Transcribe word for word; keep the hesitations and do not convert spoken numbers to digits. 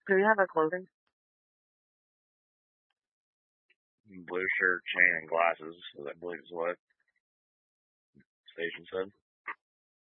Do you have a clothing? Blue shirt, chain, and glasses, I believe is what the station said.